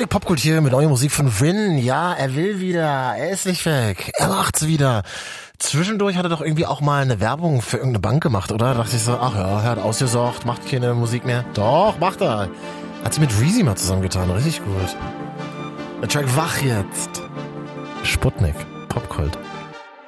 Popkult hier mit neuer Musik von Rin. Ja, er will wieder. Er ist nicht weg. Er macht's wieder. Zwischendurch hat er doch irgendwie auch mal eine Werbung für irgendeine Bank gemacht, oder? Da dachte ich so, ach ja, er hat ausgesorgt, macht keine Musik mehr. Doch, macht er. Hat sie mit Reezy mal zusammengetan. Richtig gut. Der Track Wach jetzt. Sputnik. Popkult.